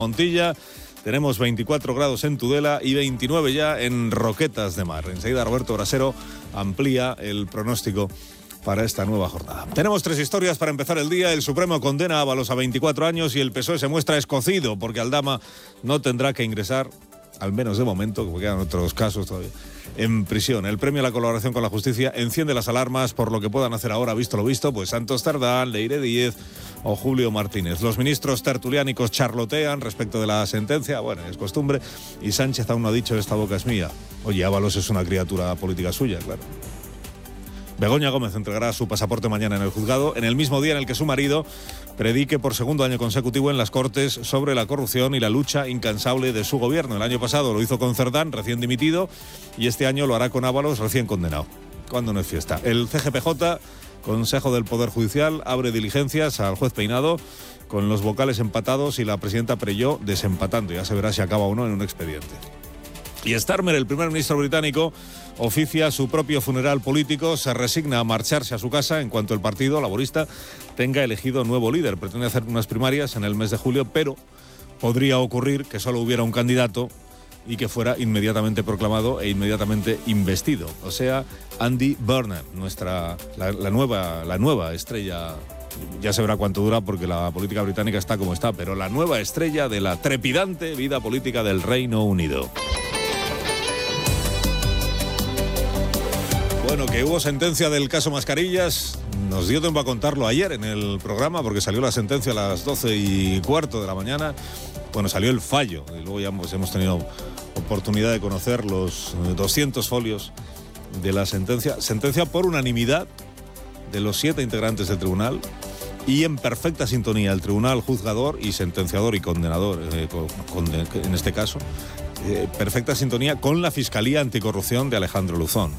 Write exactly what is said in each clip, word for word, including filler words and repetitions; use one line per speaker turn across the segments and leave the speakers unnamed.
Montilla, tenemos veinticuatro grados en Tudela y veintinueve ya en Roquetas de Mar. Enseguida Roberto Brasero amplía el pronóstico para esta nueva jornada. Tenemos tres historias para empezar el día. El Supremo condena a Ábalos a veinticuatro años y el P S O E se muestra escocido porque Aldama no tendrá que ingresar, al menos de momento, que quedan otros casos todavía, en prisión. El premio a la colaboración con la justicia enciende las alarmas por lo que puedan hacer ahora, visto lo visto, pues Santos Tardán, Leire Díez o Julio Martínez. Los ministros tertuliánicos charlotean respecto de la sentencia, bueno, es costumbre, y Sánchez aún no ha dicho esta boca es mía. Oye, Ábalos es una criatura política suya, claro. Begoña Gómez entregará su pasaporte mañana en el juzgado, en el mismo día en el que su marido predique por segundo año consecutivo en las Cortes sobre la corrupción y la lucha incansable de su gobierno. El año pasado lo hizo con Cerdán, recién dimitido, y este año lo hará con Ábalos, recién condenado. ¿Cuándo no es fiesta? El C G P J, Consejo del Poder Judicial, abre diligencias al juez Peinado con los vocales empatados y la presidenta Preyó desempatando. Ya se verá si acaba o no en un expediente. Y Starmer, el primer ministro británico, oficia su propio funeral político, se resigna a marcharse a su casa en cuanto el Partido Laborista tenga elegido nuevo líder. Pretende hacer unas primarias en el mes de julio, pero podría ocurrir que solo hubiera un candidato y que fuera inmediatamente proclamado e inmediatamente investido. O sea, Andy Burnham, nuestra, la, la, nueva, la nueva estrella. Ya se verá cuánto dura porque la política británica está como está, pero la nueva estrella de la trepidante vida política del Reino Unido. Bueno, que hubo sentencia del caso Mascarillas, nos dio tiempo a contarlo ayer en el programa porque salió la sentencia a las doce y cuarto de la mañana. Bueno, salió el fallo y luego ya pues, hemos tenido oportunidad de conocer los doscientos folios de la sentencia. Sentencia por unanimidad de los siete integrantes del tribunal y en perfecta sintonía el tribunal juzgador y sentenciador y condenador, eh, con, con, en este caso, eh, perfecta sintonía con la Fiscalía Anticorrupción de Alejandro Luzón.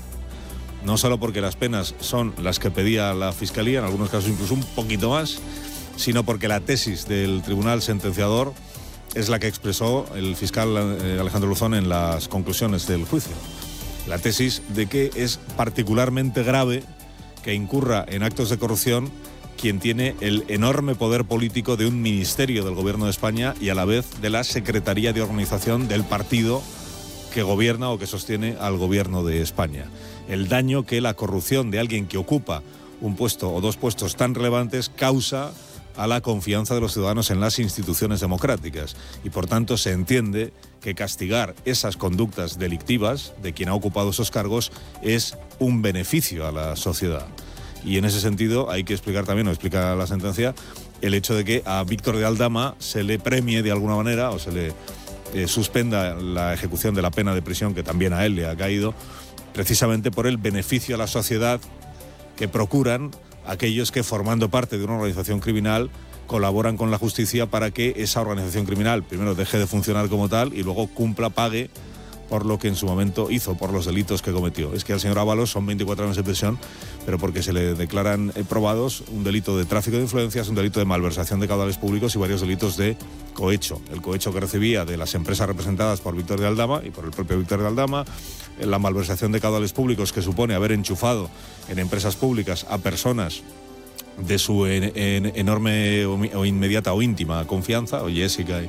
No solo porque las penas son las que pedía la Fiscalía, en algunos casos incluso un poquito más, sino porque la tesis del tribunal sentenciador es la que expresó el fiscal Alejandro Luzón en las conclusiones del juicio. La tesis de que es particularmente grave que incurra en actos de corrupción quien tiene el enorme poder político de un ministerio del Gobierno de España y a la vez de la Secretaría de Organización del partido que gobierna o que sostiene al Gobierno de España. El daño que la corrupción de alguien que ocupa un puesto o dos puestos tan relevantes causa a la confianza de los ciudadanos en las instituciones democráticas. Y por tanto se entiende que castigar esas conductas delictivas de quien ha ocupado esos cargos es un beneficio a la sociedad. Y en ese sentido hay que explicar también, o explica la sentencia, el hecho de que a Víctor de Aldama se le premie de alguna manera o se le eh, suspenda la ejecución de la pena de prisión que también a él le ha caído, precisamente por el beneficio a la sociedad que procuran aquellos que, formando parte de una organización criminal, colaboran con la justicia para que esa organización criminal primero deje de funcionar como tal y luego cumpla, pague por lo que en su momento hizo, por los delitos que cometió. Es que al señor Ábalos son veinticuatro años de prisión, pero porque se le declaran eh, probados un delito de tráfico de influencias, un delito de malversación de caudales públicos y varios delitos de cohecho. El cohecho que recibía de las empresas representadas por Víctor de Aldama y por el propio Víctor de Aldama, la malversación de caudales públicos que supone haber enchufado en empresas públicas a personas de su en, en, enorme o inmediata o íntima confianza, o Jessica, y,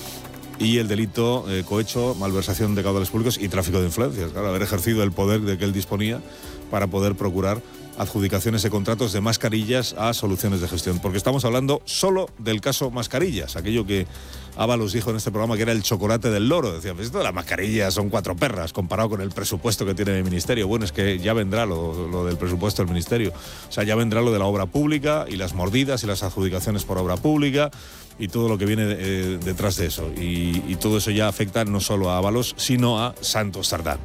y el delito eh, cohecho, malversación de caudales públicos y tráfico de influencias. Claro, haber ejercido el poder de que él disponía para poder procurar adjudicaciones de contratos de mascarillas a soluciones de gestión. Porque estamos hablando solo del caso mascarillas, aquello que Ábalos dijo en este programa que era el chocolate del loro. Decía, pues esto de las mascarillas son cuatro perras comparado con el presupuesto que tiene el ministerio. Bueno, es que ya vendrá lo, lo del presupuesto del ministerio. O sea, ya vendrá lo de la obra pública y las mordidas y las adjudicaciones por obra pública y todo lo que viene eh, detrás de eso. Y, y todo eso ya afecta no solo a Ábalos, sino a Santos Tardán,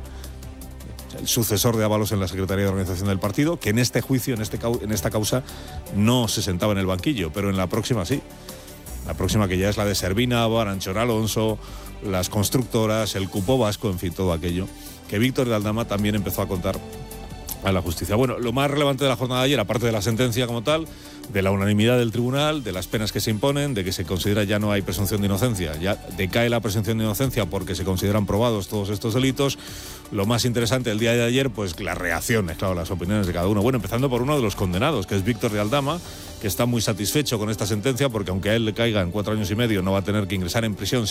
el sucesor de Ábalos en la Secretaría de Organización del partido, que en este juicio, en, este, en esta causa, no se sentaba en el banquillo, pero en la próxima sí. La próxima, que ya es la de Servina, Aranchón Alonso, las constructoras, el cupo vasco, en fin, todo aquello, que Víctor de Aldama también empezó a contar a la justicia. Bueno, lo más relevante de la jornada de ayer, aparte de la sentencia como tal, de la unanimidad del tribunal, de las penas que se imponen, de que se considera ya no hay presunción de inocencia, ya decae la presunción de inocencia porque se consideran probados todos estos delitos. Lo más interesante del día de ayer, pues las reacciones, claro, las opiniones de cada uno. Bueno, empezando por uno de los condenados, que es Víctor de Aldama, que está muy satisfecho con esta sentencia porque aunque a él le caigan cuatro años y medio, no va a tener que ingresar en prisión